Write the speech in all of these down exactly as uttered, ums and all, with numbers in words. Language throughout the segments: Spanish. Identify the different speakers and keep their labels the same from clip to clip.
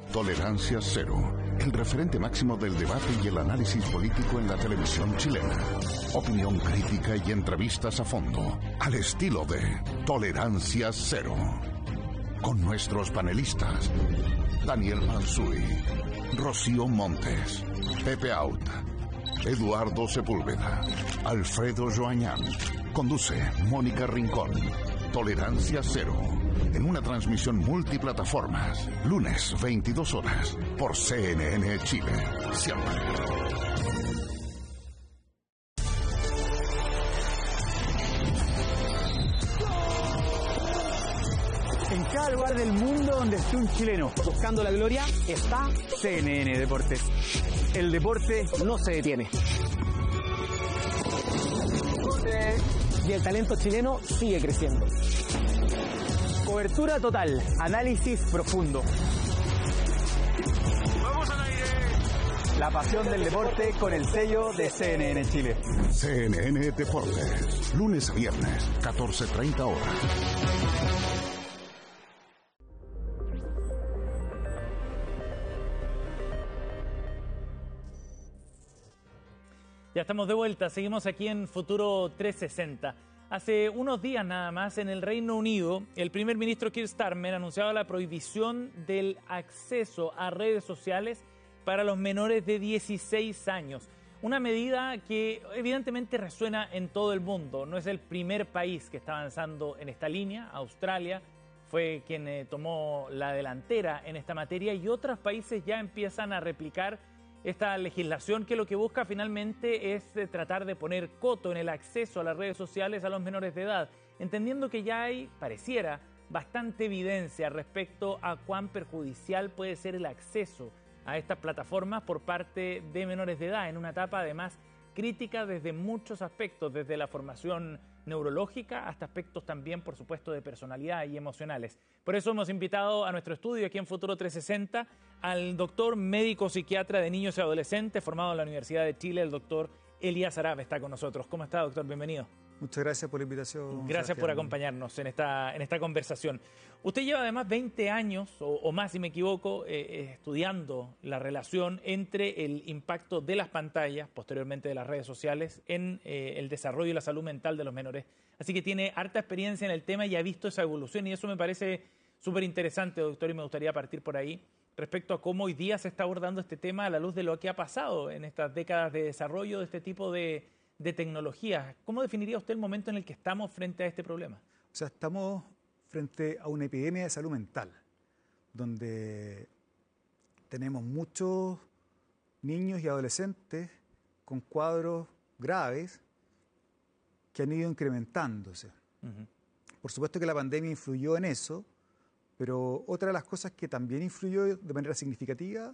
Speaker 1: Tolerancia Cero, el referente máximo del debate y el análisis político en la televisión chilena. Opinión crítica y entrevistas a fondo, al estilo de Tolerancia Cero. Con nuestros panelistas, Daniel Mansuy, Rocío Montes, Pepe Out, Eduardo Sepúlveda, Alfredo Joañán. Conduce Mónica Rincón. Tolerancia Cero, en una transmisión multiplataformas, lunes veintidós horas, por C N N Chile. Siempre.
Speaker 2: En cada lugar del mundo donde esté un chileno buscando la gloria, está C N N Deportes. El deporte no se detiene. Y el talento chileno sigue creciendo. Cobertura total, análisis profundo. ¡Vamos al aire! La pasión del deporte con el sello de C N N Chile.
Speaker 1: C N N Deportes, lunes a viernes, catorce treinta horas.
Speaker 3: Ya estamos de vuelta, seguimos aquí en Futuro trescientos sesenta. Hace unos días nada más, en el Reino Unido, el primer ministro Keir Starmer anunciaba la prohibición del acceso a redes sociales para los menores de dieciséis años. Una medida que evidentemente resuena en todo el mundo. No es el primer país que está avanzando en esta línea. Australia fue quien eh, tomó la delantera en esta materia y otros países ya empiezan a replicar esta legislación que lo que busca finalmente es eh, tratar de poner coto en el acceso a las redes sociales a los menores de edad, entendiendo que ya hay, pareciera, bastante evidencia respecto a cuán perjudicial puede ser el acceso a estas plataformas por parte de menores de edad, en una etapa además crítica desde muchos aspectos, desde la formación neurológica hasta aspectos también, por supuesto, de personalidad y emocionales. Por eso hemos invitado a nuestro estudio aquí en Futuro trescientos sesenta al doctor médico psiquiatra de niños y adolescentes formado en la Universidad de Chile, el doctor Elías Arabe está con nosotros. ¿Cómo está, doctor? Bienvenido.
Speaker 4: Muchas gracias por la invitación.
Speaker 3: Gracias
Speaker 4: Sebastián.
Speaker 3: por acompañarnos en esta, en esta conversación. Usted lleva además veinte años, o, o más si me equivoco, eh, eh, estudiando la relación entre el impacto de las pantallas, posteriormente de las redes sociales, en eh, el desarrollo y la salud mental de los menores. Así que tiene harta experiencia en el tema y ha visto esa evolución y eso me parece súper interesante, doctor, y me gustaría partir por ahí respecto a cómo hoy día se está abordando este tema a la luz de lo que ha pasado en estas décadas de desarrollo de este tipo de de tecnología. ¿Cómo definiría usted el momento en el que estamos frente a este problema?
Speaker 4: O sea, estamos frente a una epidemia de salud mental, donde tenemos muchos niños y adolescentes con cuadros graves que han ido incrementándose. Uh-huh. Por supuesto que la pandemia influyó en eso, pero otra de las cosas que también influyó de manera significativa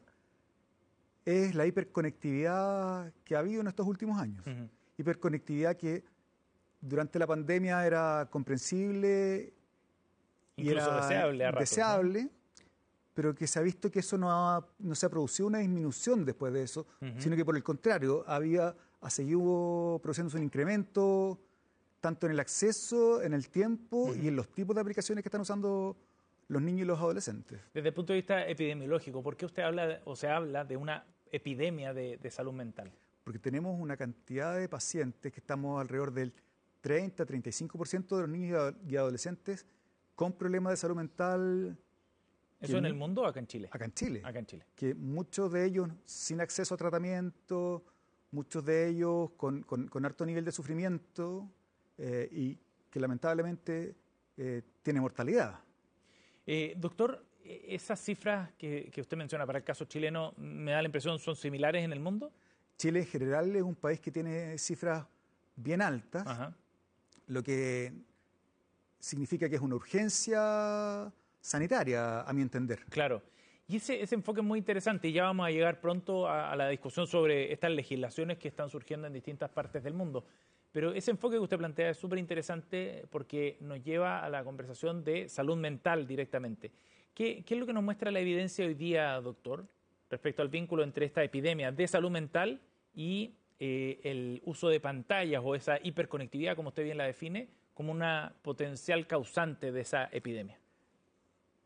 Speaker 4: es la hiperconectividad que ha habido en estos últimos años. Uh-huh. Hiperconectividad que durante la pandemia era comprensible y
Speaker 3: incluso
Speaker 4: era
Speaker 3: deseable, a ratos,
Speaker 4: deseable
Speaker 3: ¿no?
Speaker 4: Pero que se ha visto que eso no, ha, no se ha producido una disminución después de eso, uh-huh. sino que por el contrario, había, ha seguido produciéndose un incremento tanto en el acceso, en el tiempo uh-huh. y en los tipos de aplicaciones que están usando los niños y los adolescentes.
Speaker 3: Desde el punto de vista epidemiológico, ¿por qué usted habla o se habla de una epidemia de, de salud mental?
Speaker 4: Porque tenemos una cantidad de pacientes que estamos alrededor del treinta a treinta y cinco por ciento de los niños y adolescentes con problemas de salud mental.
Speaker 3: ¿Eso en el mundo o acá en Chile?
Speaker 4: Acá en Chile.
Speaker 3: Acá en Chile.
Speaker 4: Que muchos de ellos sin acceso a tratamiento, muchos de ellos con, con, con alto nivel de sufrimiento eh, y que lamentablemente eh, tienen mortalidad.
Speaker 3: Eh, doctor, ¿esas cifras que, que usted menciona para el caso chileno me da la impresión son similares en el mundo?
Speaker 4: Chile en general es un país que tiene cifras bien altas, Ajá. lo que significa que es una urgencia sanitaria, a mi entender.
Speaker 3: Claro. Y ese, ese enfoque es muy interesante y ya vamos a llegar pronto a, a la discusión sobre estas legislaciones que están surgiendo en distintas partes del mundo. Pero ese enfoque que usted plantea es súper interesante porque nos lleva a la conversación de salud mental directamente. ¿Qué, qué es lo que nos muestra la evidencia hoy día, doctor, respecto al vínculo entre esta epidemia de salud mental y eh, el uso de pantallas o esa hiperconectividad, como usted bien la define, como una potencial causante de esa epidemia?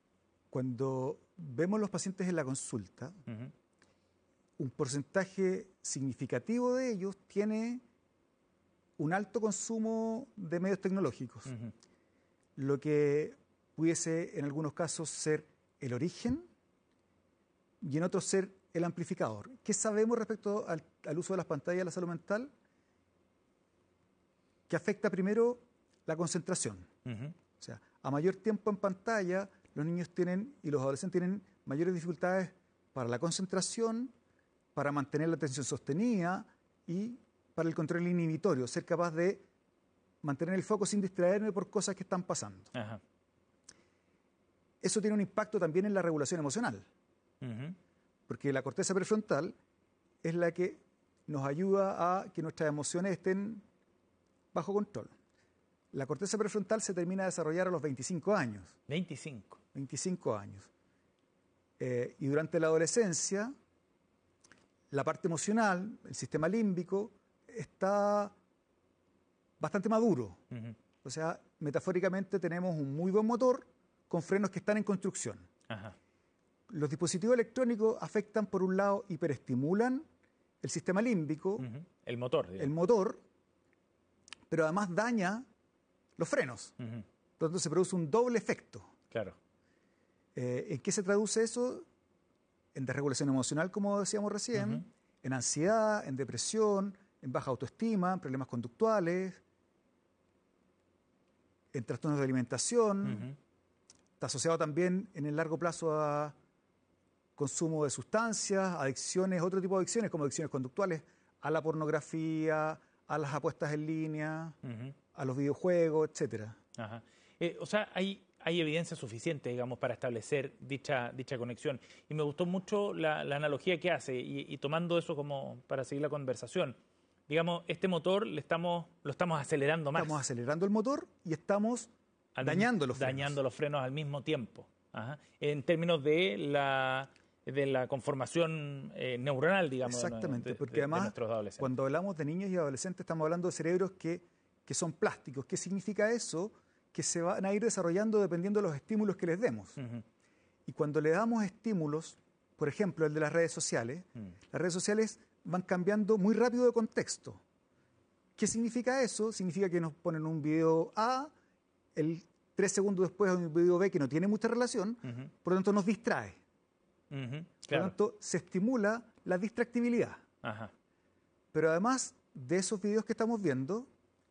Speaker 4: Cuando vemos los pacientes en la consulta, uh-huh. un porcentaje significativo de ellos tiene un alto consumo de medios tecnológicos, uh-huh. lo que pudiese en algunos casos ser el origen y en otros ser el amplificador. ¿Qué sabemos respecto al, al uso de las pantallas en la salud mental? Que afecta primero la concentración. Uh-huh. O sea, a mayor tiempo en pantalla, los niños tienen y los adolescentes tienen mayores dificultades para la concentración, para mantener la atención sostenida y para el control inhibitorio, ser capaz de mantener el foco sin distraerme por cosas que están pasando. Uh-huh. Eso tiene un impacto también en la regulación emocional, uh-huh. porque la corteza prefrontal es la que nos ayuda a que nuestras emociones estén bajo control. La corteza prefrontal se termina de desarrollar a los veinticinco años.
Speaker 3: veinticinco.
Speaker 4: veinticinco años. Eh, y durante la adolescencia, la parte emocional, el sistema límbico, está bastante maduro. Uh-huh. O sea, metafóricamente tenemos un muy buen motor con frenos que están en construcción. Uh-huh. Los dispositivos electrónicos afectan, por un lado, hiperestimulan el sistema límbico.
Speaker 3: Uh-huh. El motor. Digamos.
Speaker 4: El motor, pero además daña los frenos. Uh-huh. Entonces se produce un doble efecto.
Speaker 3: Claro.
Speaker 4: Eh, ¿En qué se traduce eso? En desregulación emocional, como decíamos recién, uh-huh. en ansiedad, en depresión, en baja autoestima, en problemas conductuales, en trastornos de alimentación. Uh-huh. Está asociado también en el largo plazo a consumo de sustancias, adicciones, otro tipo de adicciones, como adicciones conductuales, a la pornografía, a las apuestas en línea, uh-huh. a los videojuegos, etcétera.
Speaker 3: Ajá. Eh, o sea, hay, hay evidencia suficiente, digamos, para establecer dicha, dicha conexión. Y me gustó mucho la, la analogía que hace, y, y tomando eso como para seguir la conversación. Digamos, este motor le estamos, lo estamos acelerando más.
Speaker 4: Estamos acelerando el motor y estamos al dañando los frenos.
Speaker 3: Dañando los frenos al mismo tiempo. Ajá. En términos de la, de la conformación eh, neuronal, digamos.
Speaker 4: Exactamente,
Speaker 3: de,
Speaker 4: porque
Speaker 3: de,
Speaker 4: además,
Speaker 3: de
Speaker 4: cuando hablamos de niños y adolescentes, estamos hablando de cerebros que, que son plásticos. ¿Qué significa eso? Que se van a ir desarrollando dependiendo de los estímulos que les demos. Uh-huh. Y cuando le damos estímulos, por ejemplo, el de las redes sociales, uh-huh. las redes sociales van cambiando muy rápido de contexto. ¿Qué significa eso? Significa que nos ponen un video A, el tres segundos después un video B que no tiene mucha relación, uh-huh. por lo tanto nos distrae. Uh-huh. Claro. Por lo tanto, se estimula la distractibilidad. Uh-huh. Pero además de esos videos que estamos viendo,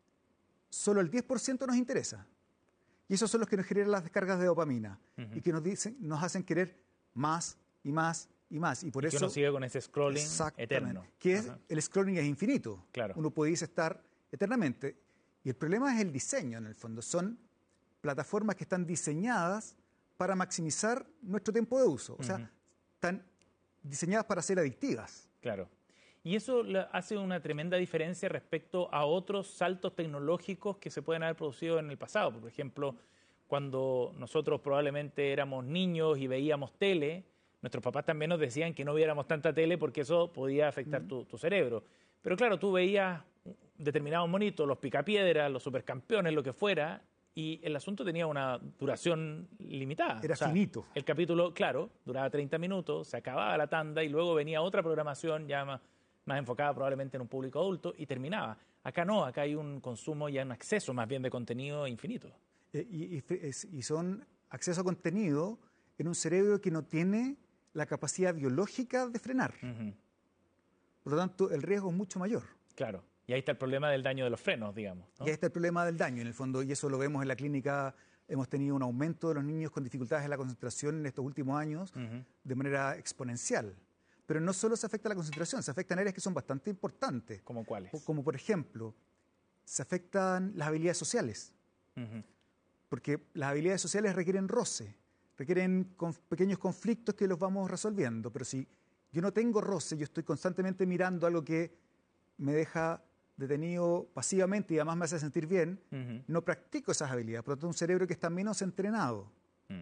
Speaker 4: solo el diez por ciento nos interesa. Y esos son los que nos generan las descargas de dopamina uh-huh. y que nos dicen, nos hacen querer más y más y más. Y por
Speaker 3: y
Speaker 4: eso
Speaker 3: que uno sigue con ese scrolling eterno.
Speaker 4: Que es, el scrolling es infinito.
Speaker 3: Claro.
Speaker 4: Uno puede estar eternamente. Y el problema es el diseño, en el fondo. Son plataformas que están diseñadas para maximizar nuestro tiempo de uso. O uh-huh. sea, están diseñadas para ser adictivas.
Speaker 3: Claro. Y eso hace una tremenda diferencia respecto a otros saltos tecnológicos que se pueden haber producido en el pasado. Por ejemplo, cuando nosotros probablemente éramos niños y veíamos tele, nuestros papás también nos decían que no viéramos tanta tele porque eso podía afectar uh-huh. tu, tu cerebro. Pero claro, tú veías determinados monitos, los picapiedras, los supercampeones, lo que fuera, y el asunto tenía una duración limitada.
Speaker 4: Era o sea, finito.
Speaker 3: El capítulo, claro, duraba treinta minutos, se acababa la tanda y luego venía otra programación ya más, más enfocada probablemente en un público adulto y terminaba. Acá no, acá hay un consumo y un acceso más bien de contenido infinito.
Speaker 4: Eh, y, y, y son acceso a contenido en un cerebro que no tiene la capacidad biológica de frenar. Uh-huh. Por lo tanto, el riesgo es mucho mayor.
Speaker 3: Claro. Y ahí está el problema del daño de los frenos, digamos, ¿no?
Speaker 4: Y ahí está el problema del daño, en el fondo, y eso lo vemos en la clínica. Hemos tenido un aumento de los niños con dificultades en la concentración en estos últimos años uh-huh. de manera exponencial. Pero no solo se afecta la concentración, se afectan áreas que son bastante importantes.
Speaker 3: ¿Como cuáles?
Speaker 4: Como, por ejemplo, se afectan las habilidades sociales. Uh-huh. Porque las habilidades sociales requieren roce, requieren con pequeños conflictos que los vamos resolviendo. Pero si yo no tengo roce, yo estoy constantemente mirando algo que me deja detenido pasivamente y además me hace sentir bien, uh-huh. no practico esas habilidades. Por lo tanto, un cerebro que está menos entrenado. Uh-huh.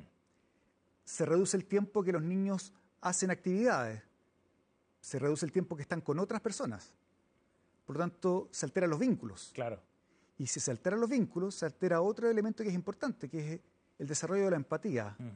Speaker 4: Se reduce el tiempo que los niños hacen actividades. Se reduce el tiempo que están con otras personas. Por lo tanto, se alteran los vínculos.
Speaker 3: Claro.
Speaker 4: Y si se alteran los vínculos, se altera otro elemento que es importante, que es el desarrollo de la empatía. Uh-huh.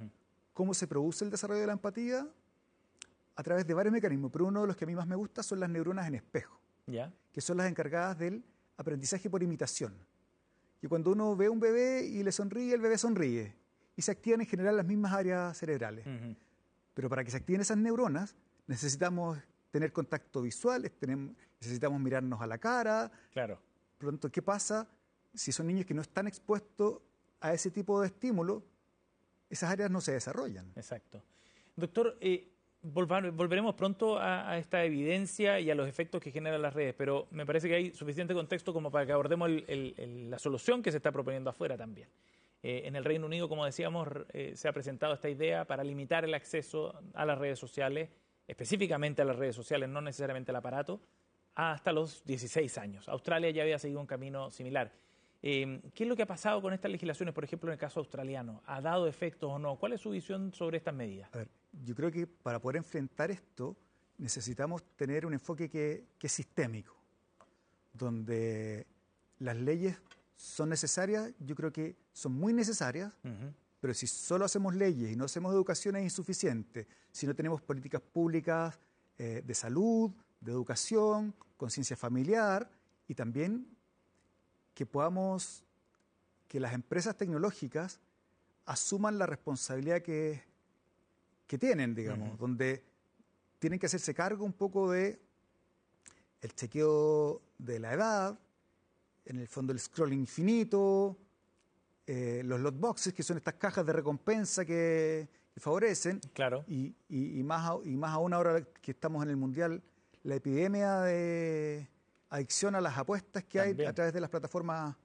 Speaker 4: ¿Cómo se produce el desarrollo de la empatía? A través de varios mecanismos, pero uno de los que a mí más me gusta son las neuronas en espejo,
Speaker 3: ¿Ya?
Speaker 4: que son las encargadas del aprendizaje por imitación. Y cuando uno ve a un bebé y le sonríe, el bebé sonríe. Y se activan en general las mismas áreas cerebrales.
Speaker 3: Uh-huh.
Speaker 4: Pero para que se activen esas neuronas, necesitamos tener contacto visual, tenemos, necesitamos mirarnos a la cara.
Speaker 3: Claro.
Speaker 4: Por lo tanto, ¿qué pasa si son niños que no están expuestos a ese tipo de estímulo? Esas áreas no se desarrollan.
Speaker 3: Exacto. Doctor, eh, volvar, volveremos pronto a, a esta evidencia y a los efectos que generan las redes, pero me parece que hay suficiente contexto como para que abordemos el, el, el, la solución que se está proponiendo afuera también. Eh, en el Reino Unido, como decíamos, eh, se ha presentado esta idea para limitar el acceso a las redes sociales, específicamente a las redes sociales, no necesariamente al aparato, hasta los dieciséis años. Australia ya había seguido un camino similar. Eh, ¿Qué es lo que ha pasado con estas legislaciones, por ejemplo, en el caso australiano? ¿Ha dado efectos o no? ¿Cuál es su visión sobre estas medidas?
Speaker 4: A ver, yo creo que para poder enfrentar esto necesitamos tener un enfoque que, que es sistémico, donde las leyes son necesarias, yo creo que son muy necesarias, uh-huh. pero si solo hacemos leyes y no hacemos educación es insuficiente, si no tenemos políticas públicas eh, de salud, de educación, conciencia familiar y también que podamos, que las empresas tecnológicas asuman la responsabilidad que, que tienen, digamos, uh-huh. donde tienen que hacerse cargo un poco de el chequeo de la edad, en el fondo el scrolling infinito, eh, los lot boxes, que son estas cajas de recompensa que, que favorecen,
Speaker 3: claro.
Speaker 4: y, y, y, más, y más aún ahora que estamos en el Mundial, la epidemia de adicción a las apuestas que También. hay a través de las plataformas